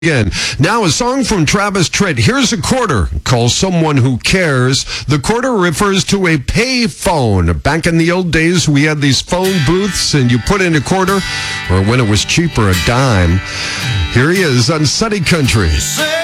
Again. Now a song from Travis Tritt. Here's a quarter. Call someone who cares. The quarter refers to a pay phone. Back in the old days, we had these phone booths and you put in a quarter, or when it was cheaper, a dime. Here he is on Sunny Country.